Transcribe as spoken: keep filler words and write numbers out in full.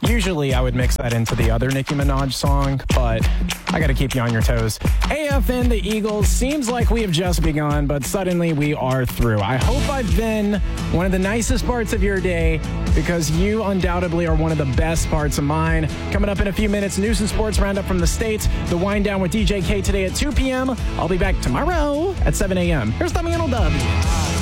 Usually I would mix that into the other Nicki Minaj song, but I got to keep you on your toes. A F N, the Eagles, seems like we have just begun, but suddenly we are through. I hope I've been one of the nicest parts of your day, because you undoubtedly are one of the best parts of mine. Coming up in a few minutes, news and sports roundup from the States, the wind down with D J K today at two p.m. I'll be back tomorrow at seven a.m. Here's Tommy and Dub.